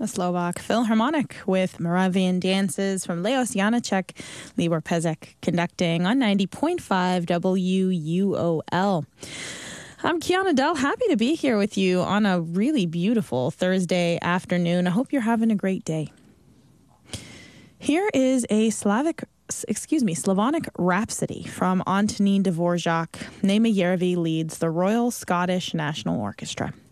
a Slovak Philharmonic with Moravian dances from Leos Janáček, Libor Pezek conducting on 90.5 WUOL. I'm Kiana Dell, happy to be here with you on a really beautiful Thursday afternoon. I hope you're having a great day. Here is a Slavonic Rhapsody from Antonín Dvořák. Néma Yervi leads the Royal Scottish National Orchestra.